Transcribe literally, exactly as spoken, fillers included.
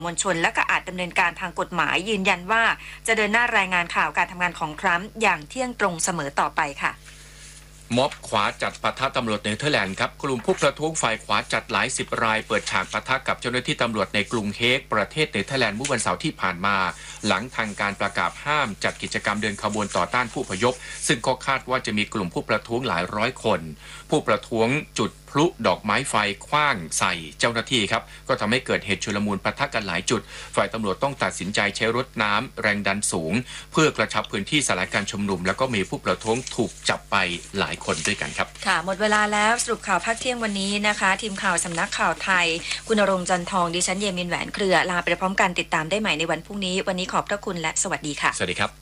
มวลชนและก็อาจดำเนินการทางกฎหมายยืนยันว่าจะเดินหน้ารายงานข่าวการทำงานของทรัมป์อย่างเที่ยงตรงเสมอต่อไปค่ะม็อบขวาจัดปะทะตำรวจเนเธอร์แลนด์ครับกลุ่มผู้ประท้วงฝ่ายขวาจัดหลายสิบรายเปิดฉากปะทะกับเจ้าหน้าที่ตำรวจในกรุงเฮกประเทศเนเธอร์แลนด์เมื่อวันเสาร์ที่ผ่านมาหลังทางการประกาศห้ามจัดกิจกรรมเดินขบวนต่อต้านผู้อพยพซึ่งก็คาดว่าจะมีกลุ่มผู้ประท้วงหลายร้อยคนผู้ประท้วงจุดพลุดอกไม้ไฟขว้างใส่เจ้าหน้าที่ครับก็ทำให้เกิดเหตุชุลมุนปะทะกันหลายจุดฝ่ายตำรวจต้องตัดสินใจใช้รถน้ำแรงดันสูงเพื่อกระชับพื้นที่สลายการชุมนุมแล้วก็มีผู้ประท้วงถูกจับไปหลายคนด้วยกันครับค่ะหมดเวลาแล้วสรุปข่าวภาคเที่ยงวันนี้นะคะทีมข่าวสำนักข่าวไทยคุณณรงค์จันทองดิฉันเยมินแหวนเครือลาไปพร้อมกันติดตามได้ใหม่ในวันพรุ่งนี้วันนี้ขอบพระคุณและสวัสดีค่ะสวัสดีครับ